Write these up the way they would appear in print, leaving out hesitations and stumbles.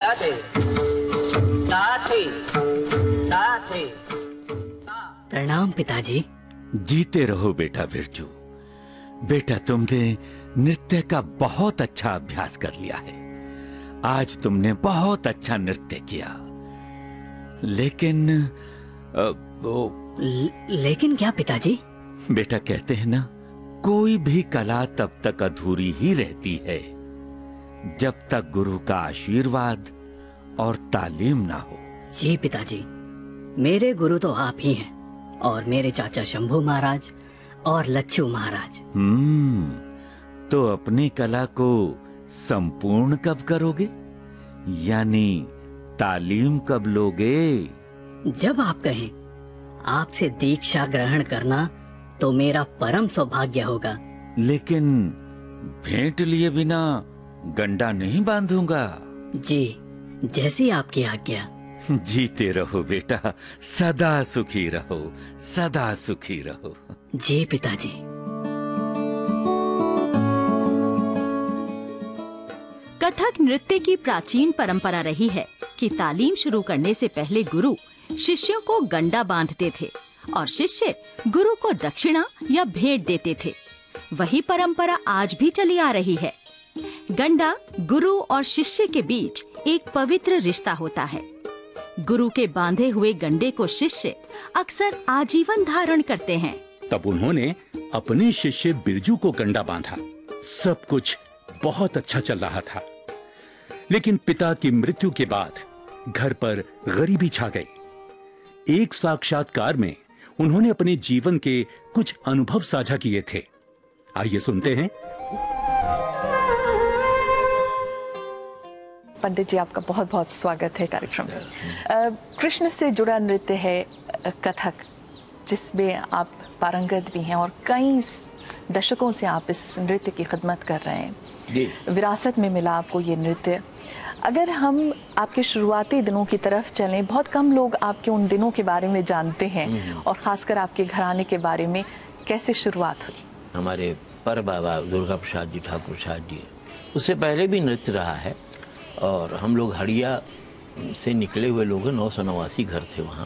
राधे राधे राधे। प्रणाम पिताजी। जीते रहो बेटा बिरजू। बेटा तुमने नृत्य का बहुत अच्छा अभ्यास कर लिया है। आज तुमने बहुत अच्छा नृत्य किया। लेकिन लेकिन क्या पिताजी? बेटा कहते हैं ना, कोई भी कला तब तक अधूरी ही रहती है जब तक गुरु का आशीर्वाद और तालीम ना हो। जी पिताजी, मेरे गुरु तो आप ही हैं और मेरे चाचा शंभू महाराज और लच्छू महाराज। तो अपनी कला को संपूर्ण कब करोगे, यानी तालीम कब लोगे? जब आप कहें। आपसे दीक्षा ग्रहण करना तो मेरा परम सौभाग्य होगा। लेकिन भेंट लिए बिना गंडा नहीं बांधूंगा। जी, जैसी आपकी आज्ञा। जीते रहो बेटा, सदा सुखी रहो, सदा सुखी रहो। जी पिताजी। कथक नृत्य की प्राचीन परंपरा रही है कि तालीम शुरू करने से पहले गुरु शिष्यों को गंडा बांधते थे और शिष्य गुरु को दक्षिणा या भेंट देते थे। वही परंपरा आज भी चली आ रही है। गंडा गुरु और शिष्य के बीच एक पवित्र रिश्ता होता है। गुरु के बांधे हुए गंडे को शिष्य अक्सर आजीवन धारण करते हैं। तब उन्होंने अपने शिष्य बिरजू को गंडा बांधा। सब कुछ बहुत अच्छा चल रहा था, लेकिन पिता की मृत्यु के बाद घर पर गरीबी छा गई। एक साक्षात्कार में उन्होंने अपने जीवन के कुछ अनुभव साझा किए थे। आइए सुनते हैं। पंडित जी, आपका बहुत बहुत स्वागत है कार्यक्रम में। कृष्ण से जुड़ा नृत्य है कथक, जिसमें आप पारंगत भी हैं और कई दशकों से आप इस नृत्य की खिदमत कर रहे हैं। विरासत में मिला आपको ये नृत्य। अगर हम आपके शुरुआती दिनों की तरफ चलें, बहुत कम लोग आपके उन दिनों के बारे में जानते हैं और ख़ासकर आपके घराने के बारे में। कैसे शुरुआत हुई? हमारे पर बाबा दुर्गा प्रसाद जी ठाकुर साहब जी, उससे पहले भी नृत्य रहा है और हम लोग हड़िया से निकले हुए लोग हैं। 989 घर थे वहाँ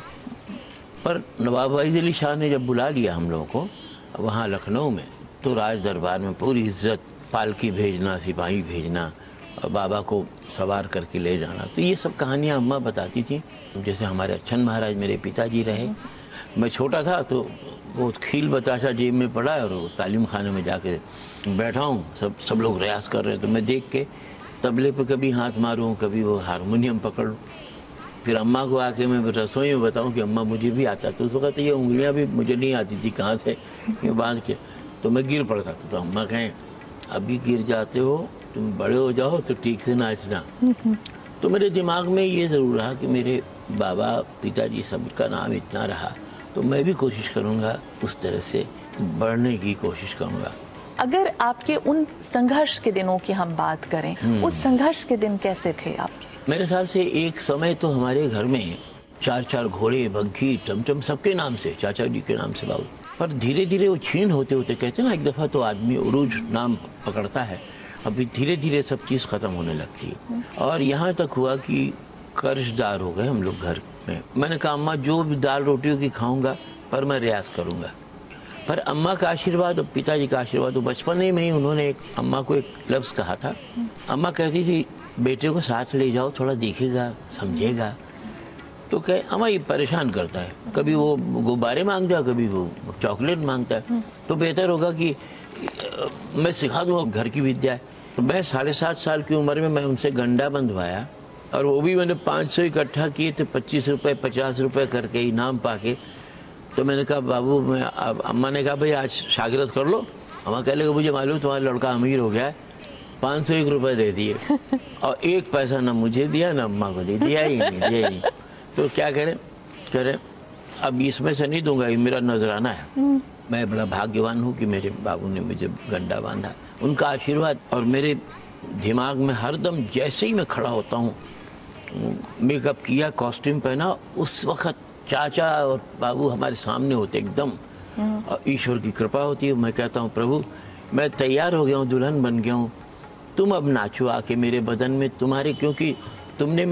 पर। नवाब वाइद अली शाह ने जब बुला लिया हम लोगों को वहाँ लखनऊ में, तो राज दरबार में पूरी इज्जत, पालकी भेजना, सिपाही भेजना और बाबा को सवार करके ले जाना। तो ये सब कहानियाँ अम्मा बताती थी। जैसे हमारे अच्छन महाराज मेरे पिताजी रहे। मैं छोटा था तो वो खील बताशा जेब में पड़ा और वो तालीम खाने में जाके बैठा हूँ, सब लोग रियाज कर रहे हैं, तो मैं देख के तबले पे कभी हाथ मारूँ, कभी वो हारमोनियम पकड़ लूँ। फिर अम्मा को आके मैं रसोई में बताऊँ कि अम्मा मुझे भी आता। तो उस वक्त ये उंगलियाँ भी मुझे नहीं आती थी कहाँ से ये बांध के, तो मैं गिर पड़ता था। तो अम्मा कहें, अभी गिर जाते हो, तुम बड़े हो जाओ तो ठीक से नाचना। तो मेरे दिमाग में ये ज़रूर रहा कि मेरे बाबा पिताजी सबका नाम इतना रहा, तो मैं भी कोशिश करूँगा उस तरह से बढ़ने की कोशिश करूँगा। अगर आपके उन संघर्ष के दिनों की हम बात करें, उस संघर्ष के दिन कैसे थे आपके? मेरे ख्याल से एक समय तो हमारे घर में 4 घोड़े, बग्घी, चमचम सबके नाम से, चाचा जी के नाम से बाबू। पर धीरे धीरे वो छीन होते होते, कहते हैं ना एक दफ़ा तो आदमी उरूज नाम पकड़ता है, अभी धीरे धीरे सब चीज़ ख़त्म होने लगती है। और यहाँ तक हुआ कि कर्जदार हो गए हम लोग घर में। मैंने कहा अम्मा जो भी दाल रोटियों की खाऊंगा पर मैं रियाज करूँगा। पर अम्मा का आशीर्वाद और पिताजी का आशीर्वाद, तो बचपन में ही उन्होंने अम्मा को एक लफ्ज़ कहा था। अम्मा कहती थी बेटे को साथ ले जाओ, थोड़ा देखेगा, समझेगा। तो कहे अम्मा ये परेशान करता है, कभी वो गुब्बारे मांगता है, कभी वो चॉकलेट मांगता है, तो बेहतर होगा कि मैं सिखा दूँगा घर की विद्या। तो मैं 7.5 साल की उम्र में मैं उनसे गंडा बंधवाया और वो भी मैंने 500 इकट्ठा किए थे, 25 रुपये 50 रुपये करके इनाम पाके। तो मैंने कहा बाबू, मैं अब अम्मा ने कहा भाई आज शागिर्द कर लो। अम्मा कह लेगा मुझे मालूम तुम्हारा लड़का अमीर हो गया है। 501 रुपये दे दिए और 1 पैसा ना मुझे दिया ना अम्मा को दिया ही नहीं। तो क्या करें, कह रहे अब इसमें से नहीं दूंगा, ये मेरा नजराना है। मैं बड़ा भाग्यवान हूँ कि मेरे बाबू ने मुझे गंडा बांधा, उनका आशीर्वाद। और मेरे दिमाग में हरदम जैसे ही मैं खड़ा होता हूँ, मेकअप किया, कॉस्ट्यूम पहना, उस वक्त चाचा और बाबू हमारे सामने होते एकदम, और ईश्वर की कृपा होती है। मैं कहता हूँ प्रभु मैं तैयार हो गया हूँ, दुल्हन बन गया हूँ, तुम अब नाचो आके मेरे बदन में, तुम्हारे क्योंकि तुमने